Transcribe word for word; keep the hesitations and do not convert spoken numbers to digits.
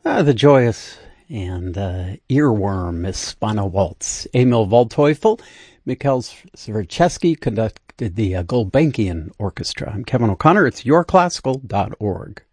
Uh, the joyous and uh, earworm Hispano Waltz. Emil Waldteufel, Mikhail Zverchesky conducted the uh, Gulbenkian Orchestra. I'm Kevin O'Connor. It's your classical dot org.